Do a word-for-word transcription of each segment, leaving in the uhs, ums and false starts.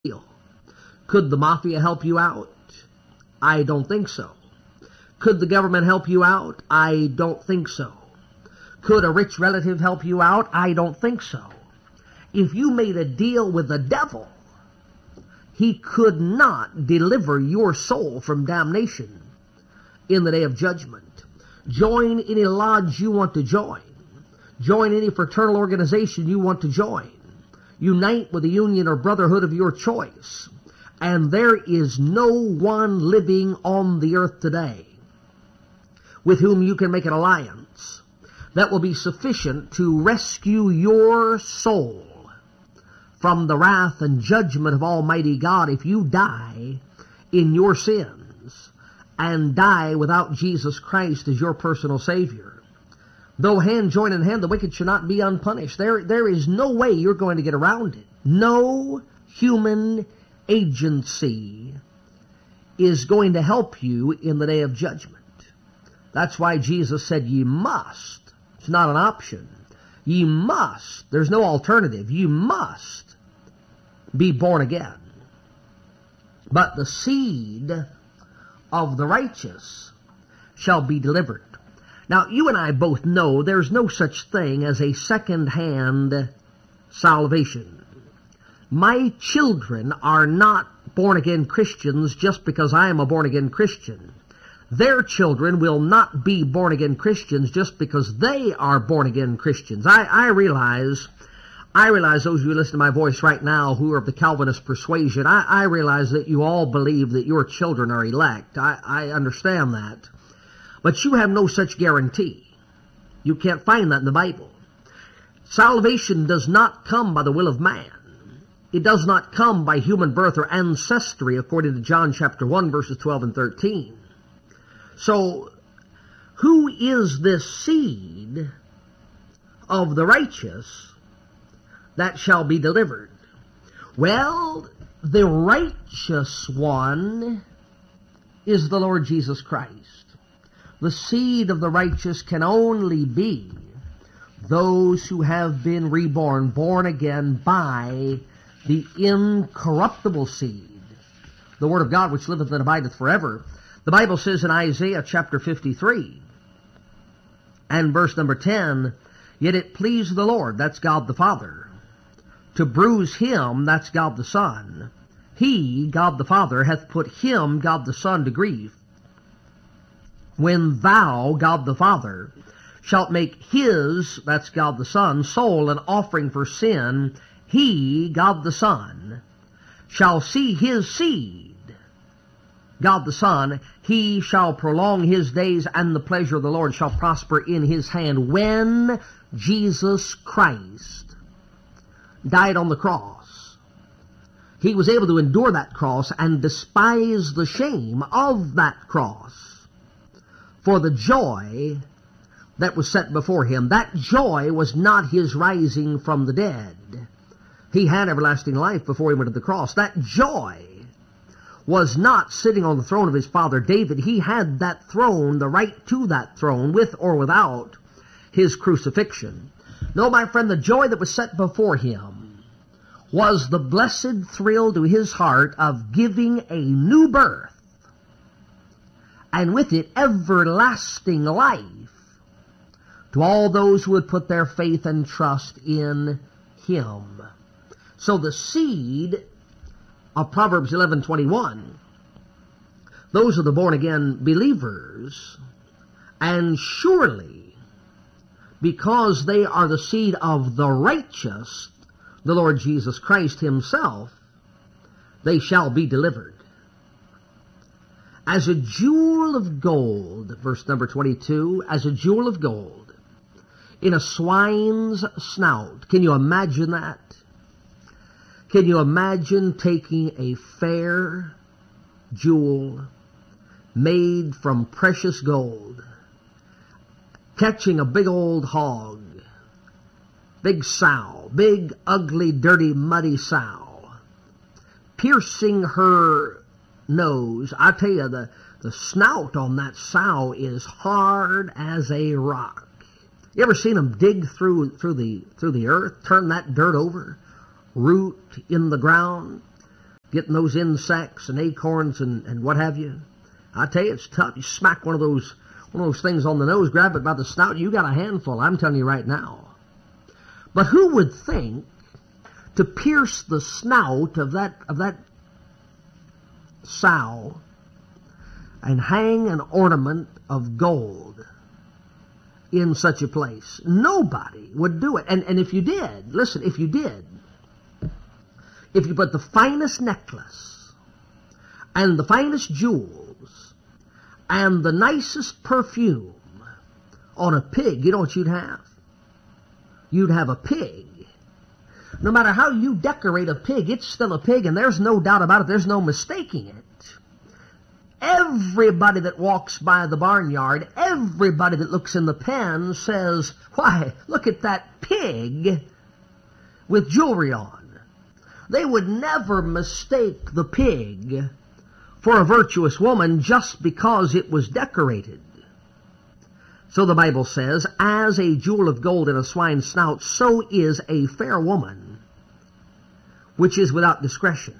deal. Could the mafia help you out? I don't think so. Could the government help you out? I don't think so. Could a rich relative help you out? I don't think so. If you made a deal with the devil, he could not deliver your soul from damnation in the day of judgment. Join any lodge you want to join. Join any fraternal organization you want to join. Unite with a union or brotherhood of your choice. And there is no one living on the earth today with whom you can make an alliance that will be sufficient to rescue your soul from the wrath and judgment of Almighty God if you die in your sins and die without Jesus Christ as your personal Savior. Though hand join in hand, the wicked shall not be unpunished. There, there is no way you're going to get around it. No human agency is going to help you in the day of judgment. That's why Jesus said, ye must. It's not an option. Ye must. There's no alternative. You must be born again. But the seed of the righteous shall be delivered. Now, you and I both know there's no such thing as a second-hand salvation. My children are not born-again Christians just because I am a born-again Christian. Their children will not be born-again Christians just because they are born-again Christians. I, I realize, I realize those of you who listen to my voice right now who are of the Calvinist persuasion, I, I realize that you all believe that your children are elect. I, I understand that. But you have no such guarantee. You can't find that in the Bible. Salvation does not come by the will of man. It does not come by human birth or ancestry, according to John chapter one, verses twelve and thirteen. So, who is this seed of the righteous that shall be delivered? Well, the righteous one is the Lord Jesus Christ. The seed of the righteous can only be those who have been reborn, born again by the incorruptible seed, the Word of God which liveth and abideth forever. The Bible says in Isaiah chapter fifty-three and verse number ten, yet it pleased the Lord, that's God the Father, to bruise him, that's God the Son. He, God the Father, hath put him, God the Son, to grief. When thou, God the Father, shalt make his, that's God the Son, soul an offering for sin, he, God the Son, shall see his seed, God the Son, he shall prolong his days, and the pleasure of the Lord shall prosper in his hand. When Jesus Christ died on the cross, he was able to endure that cross and despise the shame of that cross for the joy that was set before him. That joy was not his rising from the dead. He had everlasting life before he went to the cross. That joy was not sitting on the throne of his father David. He had that throne, the right to that throne, with or without his crucifixion. No, my friend, the joy that was set before him was the blessed thrill to his heart of giving a new birth, and with it everlasting life to all those who would put their faith and trust in him. So the seed of Proverbs eleven twenty-one, those are the born-again believers, and surely because they are the seed of the righteous, the Lord Jesus Christ himself, they shall be delivered. As a jewel of gold, verse number twenty-two, as a jewel of gold in a swine's snout. Can you imagine that? Can you imagine taking a fair jewel made from precious gold, catching a big old hog, big sow, big, ugly, dirty, muddy sow, piercing her nose? I tell you, the, the snout on that sow is hard as a rock. You ever seen them dig through through the through the earth, turn that dirt over, root in the ground? getting those insects and acorns and, and what have you. I tell you, it's tough. You smack one of those one of those things on the nose, grab it by the snout, you got a handful, I'm telling you right now. But who would think to pierce the snout of that of that sow and hang an ornament of gold in such a place? Nobody would do it. And, and if you did, listen, if you did, if you put the finest necklace and the finest jewels and the nicest perfume on a pig, you know what you'd have? You'd have a pig. No matter how you decorate a pig, it's still a pig, and there's no doubt about it. There's no mistaking it. Everybody that walks by the barnyard, everybody that looks in the pen says, why, look at that pig with jewelry on. They would never mistake the pig for a virtuous woman just because it was decorated. So the Bible says, as a jewel of gold in a swine's snout, so is a fair woman, which is without discretion.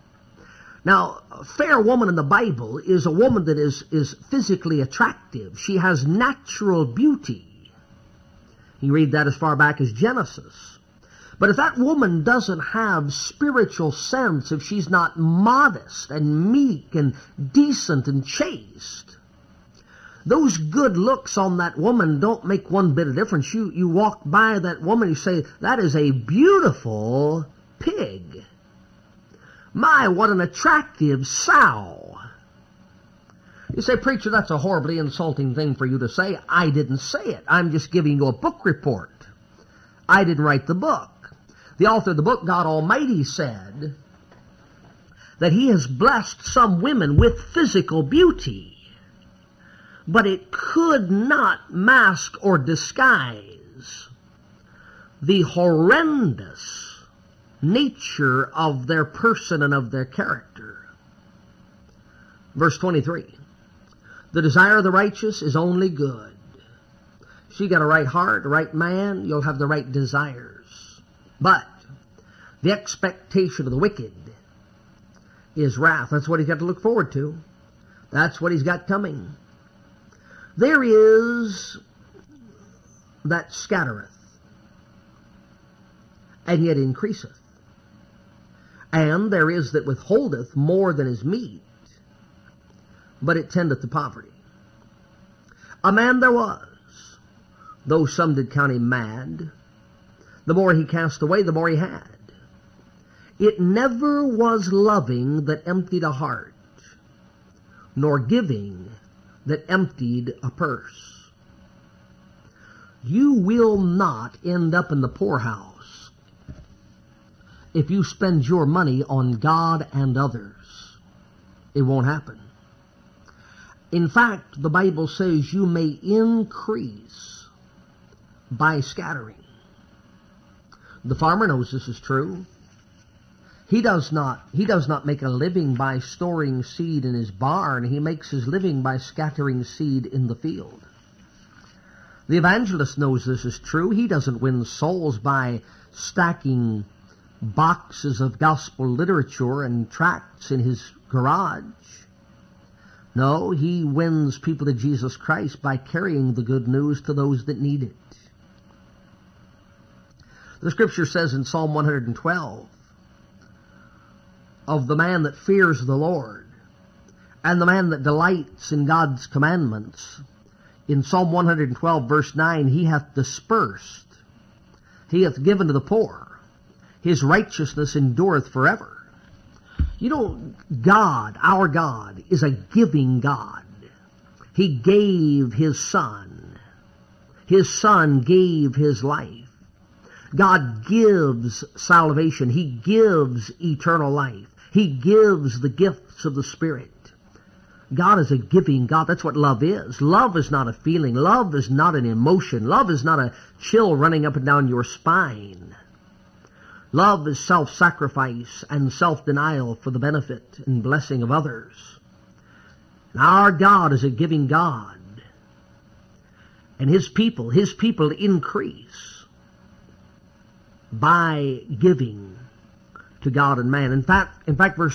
Now, a fair woman in the Bible is a woman that is, is physically attractive. She has natural beauty. You read that as far back as Genesis. But if that woman doesn't have spiritual sense, if she's not modest and meek and decent and chaste, those good looks on that woman don't make one bit of difference. You, you walk by that woman, you say, that is a beautiful pig. My, what an attractive sow. You say, preacher, that's a horribly insulting thing for you to say. I didn't say it. I'm just giving you a book report. I didn't write the book. The author of the book, God Almighty, said that He has blessed some women with physical beauty, but it could not mask or disguise the horrendous nature of their person and of their character. Verse twenty-three, the desire of the righteous is only good. So you got a right heart, a right man, you'll have the right desires. But the expectation of the wicked is wrath. That's what he's got to look forward to. That's what he's got coming. There is that scattereth, and yet increaseth. And there is that withholdeth more than is meet, but it tendeth to poverty. A man there was, though some did count him mad, the more he cast away, the more he had. It never was loving that emptied a heart, nor giving that emptied a purse. You will not end up in the poorhouse if you spend your money on God and others. It won't happen. In fact, the Bible says you may increase by scattering. The farmer knows this is true. He does not, he does not make a living by storing seed in his barn. He makes his living by scattering seed in the field. The evangelist knows this is true. He doesn't win souls by stacking boxes of gospel literature and tracts in his garage. No, he wins people to Jesus Christ by carrying the good news to those that need it. The Scripture says in Psalm one hundred twelve, of the man that fears the Lord and the man that delights in God's commandments, in Psalm one hundred twelve, verse nine, he hath dispersed, he hath given to the poor, his righteousness endureth forever. You know, God, our God, is a giving God. He gave His Son. His Son gave His life. God gives salvation. He gives eternal life. He gives the gifts of the Spirit. God is a giving God. That's what love is. Love is not a feeling. Love is not an emotion. Love is not a chill running up and down your spine. Love is self-sacrifice and self-denial for the benefit and blessing of others. And our God is a giving God. And His people, His people increase by giving to God and man. In fact, in fact, verse